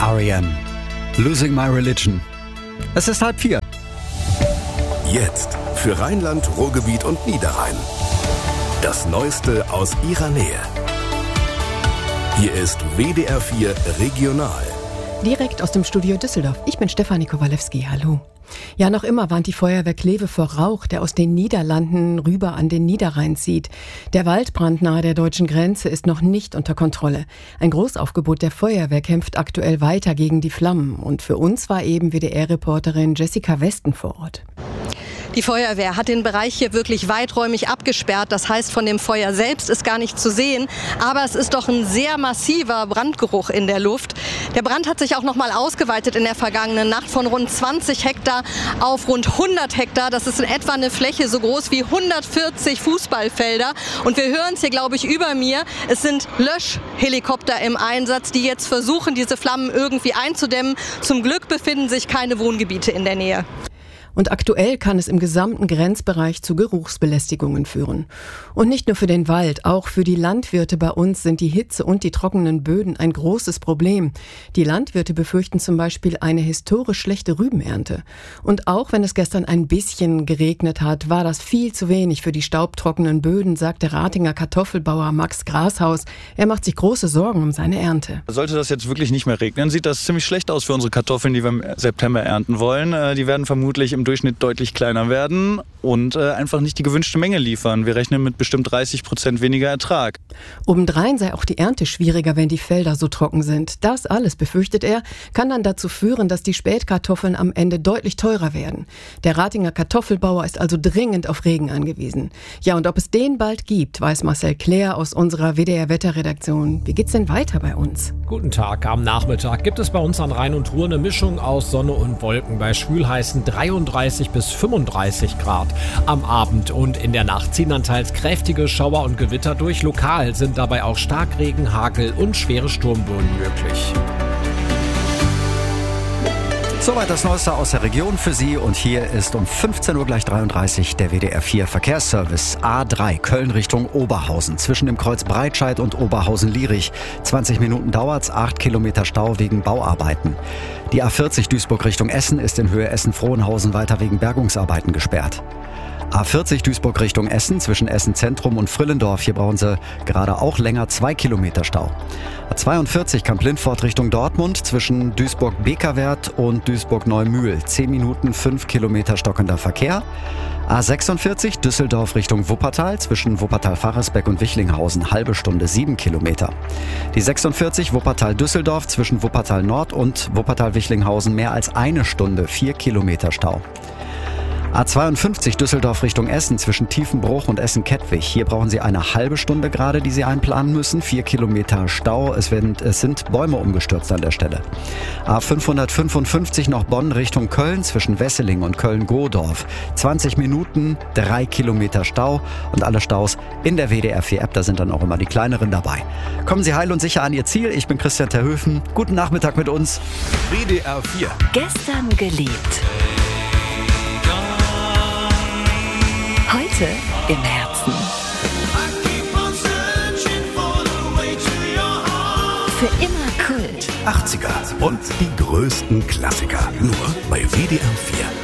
R.E.M. Losing My Religion. Es ist 3:30. Jetzt für Rheinland, Ruhrgebiet und Niederrhein. Das Neueste aus ihrer Nähe. Hier ist WDR 4 Regional. Direkt aus dem Studio Düsseldorf. Ich bin Stefanie Kowalewski. Hallo. Ja, noch immer warnt die Feuerwehr Kleve vor Rauch, der aus den Niederlanden rüber an den Niederrhein zieht. Der Waldbrand nahe der deutschen Grenze ist noch nicht unter Kontrolle. Ein Großaufgebot der Feuerwehr kämpft aktuell weiter gegen die Flammen. Und für uns war eben WDR-Reporterin Jessica Westen vor Ort. Die Feuerwehr hat den Bereich hier wirklich weiträumig abgesperrt. Das heißt, von dem Feuer selbst ist gar nicht zu sehen. Aber es ist doch ein sehr massiver Brandgeruch in der Luft. Der Brand hat sich auch noch mal ausgeweitet in der vergangenen Nacht von rund 20 Hektar auf rund 100 Hektar. Das ist in etwa eine Fläche so groß wie 140 Fußballfelder. Und wir hören es hier, glaube ich, über mir. Es sind Löschhelikopter im Einsatz, die jetzt versuchen, diese Flammen irgendwie einzudämmen. Zum Glück befinden sich keine Wohngebiete in der Nähe. Und aktuell kann es im gesamten Grenzbereich zu Geruchsbelästigungen führen. Und nicht nur für den Wald, auch für die Landwirte bei uns sind die Hitze und die trockenen Böden ein großes Problem. Die Landwirte befürchten zum Beispiel eine historisch schlechte Rübenernte. Und auch wenn es gestern ein bisschen geregnet hat, war das viel zu wenig für die staubtrockenen Böden, sagt der Ratinger Kartoffelbauer Max Grashaus. Er macht sich große Sorgen um seine Ernte. Sollte das jetzt wirklich nicht mehr regnen, sieht das ziemlich schlecht aus für unsere Kartoffeln, die wir im September ernten wollen. Die werden vermutlich im Durchschnitt deutlich kleiner werden und einfach nicht die gewünschte Menge liefern. Wir rechnen mit bestimmt 30% weniger Ertrag. Obendrein sei auch die Ernte schwieriger, wenn die Felder so trocken sind. Das alles, befürchtet er, kann dann dazu führen, dass die Spätkartoffeln am Ende deutlich teurer werden. Der Ratinger Kartoffelbauer ist also dringend auf Regen angewiesen. Ja, und ob es den bald gibt, weiß Marcel Claire aus unserer WDR-Wetterredaktion. Wie geht's denn weiter bei uns? Guten Tag. Am Nachmittag gibt es bei uns an Rhein und Ruhr eine Mischung aus Sonne und Wolken. Bei schwülheißen 33 bis 35 Grad. Am Abend und in der Nacht ziehen dann teils kräftige Schauer und Gewitter durch. Lokal sind dabei auch Starkregen, Hagel und schwere Sturmböen möglich. Soweit das Neueste aus der Region für Sie. Und hier ist um 15 Uhr gleich 33 der WDR 4 Verkehrsservice. A3 Köln Richtung Oberhausen. Zwischen dem Kreuz Breitscheid und Oberhausen-Lierich. 20 Minuten dauert's, 8 Kilometer Stau wegen Bauarbeiten. Die A40 Duisburg Richtung Essen ist in Höhe Essen-Frohnhausen weiter wegen Bergungsarbeiten gesperrt. A40 Duisburg Richtung Essen, zwischen Essen Zentrum und Frillendorf. Hier brauchen Sie gerade auch länger 2 Kilometer Stau. A42 Kamp-Lindfort Richtung Dortmund, zwischen Duisburg-Bekerwert und Duisburg-Neumühl. 10 Minuten, 5 Kilometer stockender Verkehr. A46 Düsseldorf Richtung Wuppertal, zwischen Wuppertal-Faresbeck und Wichlinghausen. Halbe Stunde, 7 Kilometer. Die 46 Wuppertal-Düsseldorf, zwischen Wuppertal-Nord und Wuppertal-Wichlinghausen. Mehr als eine Stunde, 4 Kilometer Stau. A52 Düsseldorf Richtung Essen, zwischen Tiefenbruch und Essen-Kettwig. Hier brauchen Sie eine halbe Stunde gerade, die Sie einplanen müssen. 4 Kilometer Stau. Es sind Bäume umgestürzt an der Stelle. A555 noch Bonn Richtung Köln, zwischen Wesseling und Köln-Godorf. 20 Minuten, 3 Kilometer Stau. Und alle Staus in der WDR 4 App, da sind dann auch immer die kleineren dabei. Kommen Sie heil und sicher an Ihr Ziel. Ich bin Christian Terhöfen. Guten Nachmittag mit uns. WDR 4. Gestern geliebt. Heute im Herzen. Für immer Kult. 80er und die größten Klassiker. Nur bei WDR 4.